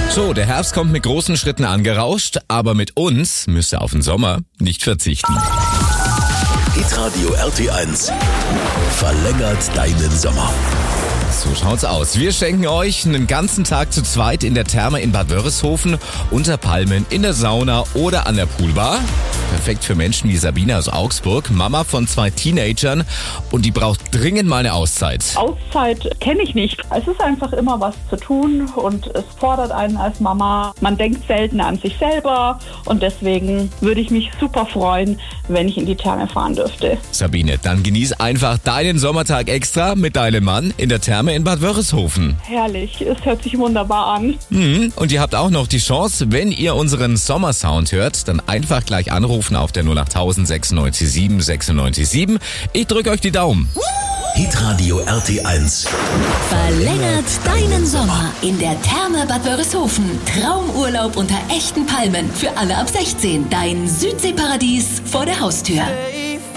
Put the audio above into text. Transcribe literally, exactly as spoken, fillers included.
So, der Herbst kommt mit großen Schritten angerauscht, aber mit uns müsst ihr auf den Sommer nicht verzichten. Hitradio R T eins verlängert deinen Sommer. So schaut's aus. Wir schenken euch einen ganzen Tag zu zweit in der Therme in Bad Wörishofen, unter Palmen, in der Sauna oder an der Poolbar. Perfekt für Menschen wie Sabine aus Augsburg, Mama von zwei Teenagern, und die braucht dringend mal eine Auszeit. Auszeit kenne ich nicht. Es ist einfach immer was zu tun und es fordert einen als Mama. Man denkt selten an sich selber und deswegen würde ich mich super freuen, wenn ich in die Therme fahren dürfte. Sabine, dann genieß einfach deinen Sommertag extra mit deinem Mann in der Therme in Bad Wörishofen. Herrlich, es hört sich wunderbar an. Mhm. Und ihr habt auch noch die Chance, wenn ihr unseren Sommersound hört, dann einfach gleich anrufen auf der null acht tausend sechsundneunzig sieben sechsundneunzig sieben. Ich drücke euch die Daumen. Hitradio R T eins verlängert deinen Sommer in der Therme Bad Wörishofen. Traumurlaub unter echten Palmen für alle ab sechzehn. Dein Südseeparadies vor der Haustür.